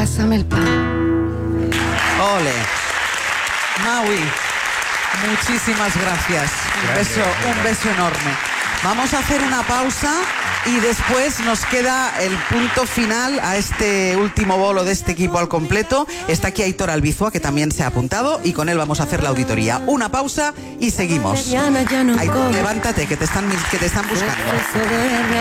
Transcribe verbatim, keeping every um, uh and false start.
pásame el pan. Ole. Maui, muchísimas gracias. Un Gracias, beso, gracias. un beso enorme. Vamos a hacer una pausa y después nos queda el punto final a este último bolo de este equipo al completo. Está aquí Aitor Albizua, que también se ha apuntado, y con él vamos a hacer la auditoría. Una pausa y seguimos. Aitor, levántate, que te están, que te están buscando.